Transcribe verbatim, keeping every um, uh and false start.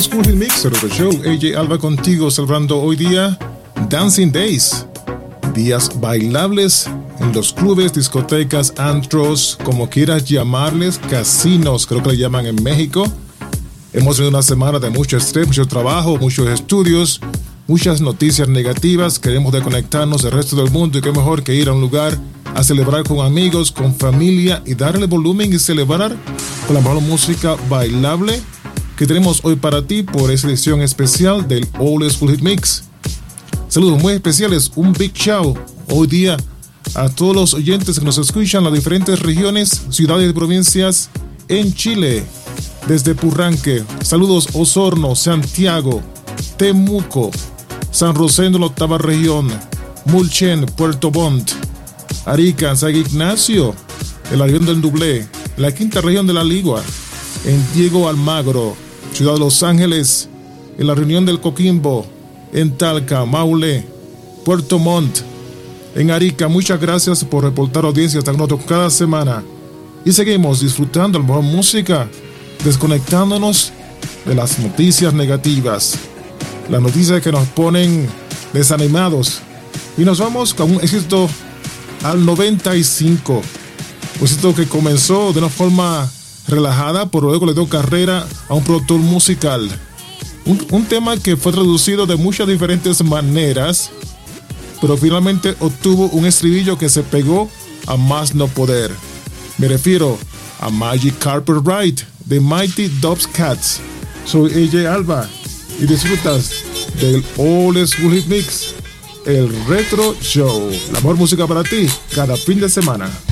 School Hit Mix, el show. A J Alba contigo, celebrando hoy día Dancing Days, días bailables en los clubes, discotecas, antros, como quieras llamarles, casinos, creo que le llaman en México. Hemos tenido una semana de mucho estrés, mucho trabajo, muchos estudios, muchas noticias negativas. Queremos desconectarnos del resto del mundo y qué mejor que ir a un lugar a celebrar con amigos, con familia y darle volumen y celebrar con la mejor música bailable que tenemos hoy para ti por esa edición especial del Old School Hit Mix. Saludos muy especiales, un big shout hoy día a todos los oyentes que nos escuchan en las diferentes regiones, ciudades y provincias en Chile, desde Purranque. Saludos Osorno, Santiago, Temuco, San Rosendo, la octava región, Mulchen, Puerto Montt, Arica, San Ignacio, en la región del Dublé, la quinta región de la Ligua, en Diego Almagro, Ciudad de Los Ángeles, en la reunión del Coquimbo, en Talca, Maule, Puerto Montt, en Arica. Muchas gracias por reportar audiencias con nosotros cada semana. Y seguimos disfrutando de la mejor música, desconectándonos de las noticias negativas, las noticias que nos ponen desanimados. Y nos vamos con un éxito al noventa y cinco. Un éxito que comenzó de una forma relajada, pero luego le dio carrera a un productor musical. Un, un tema que fue traducido de muchas diferentes maneras, pero finalmente obtuvo un estribillo que se pegó a más no poder. Me refiero a Magic Carpet Ride de Mighty Dubs Cats. Soy A J Alba y disfrutas del Old School Hit Mix, el Retro Show. La mejor música para ti cada fin de semana.